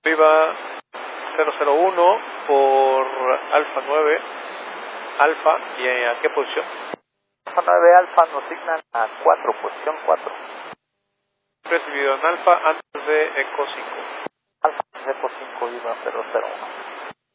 Viva 001 por Alfa 9, Alfa, ¿y a qué posición? Alfa 9 Alfa nos asignan a 4, posición 4. Recibido en Alfa antes de Eco 5. Alfa Eco 5, Viva 001.